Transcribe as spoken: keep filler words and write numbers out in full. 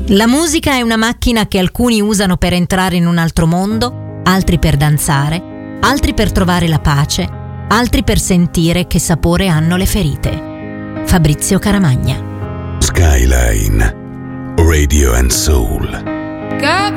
La musica è una macchina che alcuni usano per entrare in un altro mondo, altri per danzare, altri per trovare la pace, altri per sentire che sapore hanno le ferite. Fabrizio Caramagna. Skyline Radio and Soul. God